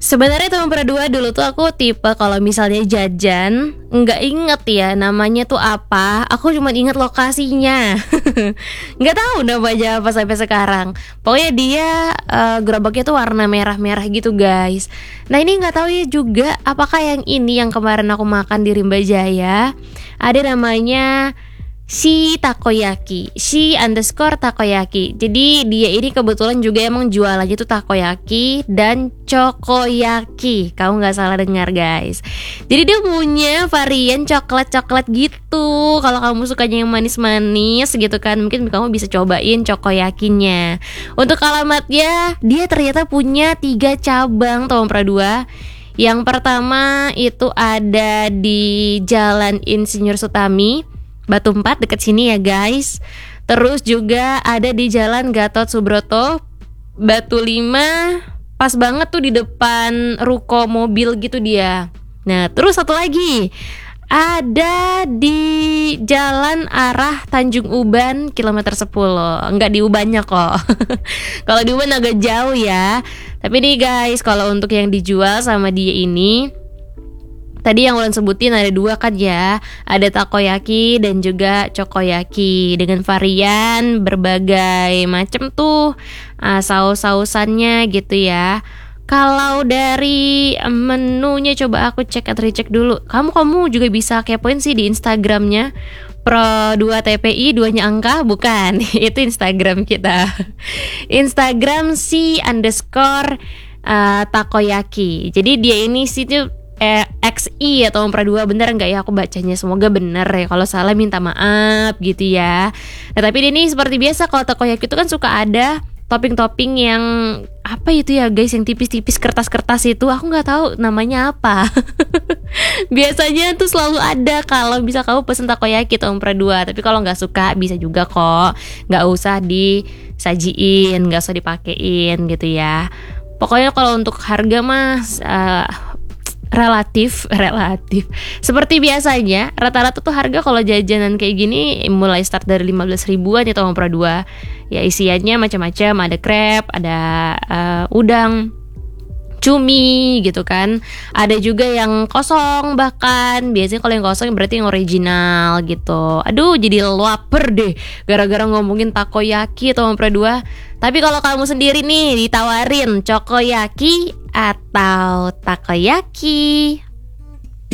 Sebenarnya teman berdua dulu tuh aku tipe kalau misalnya jajan nggak inget ya namanya tuh apa, aku cuma inget lokasinya. Nggak tahu namanya apa sampai sekarang. Pokoknya dia gerobaknya tuh warna merah-merah gitu guys. Nah ini nggak tahu ya juga apakah yang ini yang kemarin aku makan di Rimba Jaya. Ada namanya si underscore takoyaki. Jadi dia ini kebetulan juga emang jualannya tuh takoyaki dan chokoyaki. Kamu nggak salah dengar guys. Jadi dia punya varian coklat gitu. Kalau kamu sukanya yang manis-manis gitu kan, mungkin kamu bisa cobain chokoyakinya. Untuk alamatnya, dia ternyata punya 3 cabang Tom Pradua. Yang pertama itu ada di Jalan Insinyur Sutami Batu 4 deket sini ya guys. Terus juga ada di Jalan Gatot Subroto Batu 5, pas banget tuh di depan ruko mobil gitu dia. Nah terus satu lagi ada di jalan arah Tanjung Uban kilometer 10. Enggak di Ubannya kok. Kalau di Uban agak jauh ya. Tapi nih guys, kalau untuk yang dijual sama dia ini, tadi yang ulen sebutin ada 2 kan ya. Ada takoyaki dan juga chokoyaki dengan varian berbagai macam tuh saus-sausannya gitu ya. Kalau dari menunya coba aku cek atau recheck dulu. Kamu juga bisa kepoin sih di Instagramnya Pro2TPI, 2-nya angka, bukan. Itu Instagram kita. Instagram si underscore takoyaki. Jadi dia ini sih tuh XI atau Pradua, bener nggak ya aku bacanya? Semoga bener ya, kalau salah minta maaf gitu ya. Nah tapi ini seperti biasa kalau takoyaki itu kan suka ada topping-topping yang apa itu ya guys, yang tipis-tipis kertas-kertas itu, aku nggak tahu namanya apa. Biasanya tuh selalu ada kalau bisa kamu pesen takoyaki atau Pradua. Tapi kalau nggak suka bisa juga kok, nggak usah disajiin, nggak usah dipakein gitu ya. Pokoknya kalau untuk harga mas relatif seperti biasanya. Rata-rata tuh harga kalau jajanan kayak gini mulai start dari 15 ribuan ya Tom Pradua. Ya isiannya macam-macam, ada krep, ada udang, cumi gitu kan. Ada juga yang kosong, bahkan biasanya kalau yang kosong berarti yang original gitu. Aduh jadi lapar deh gara-gara ngomongin takoyaki Tom Pradua. Tapi kalau kamu sendiri nih ditawarin chokoyaki atau takoyaki?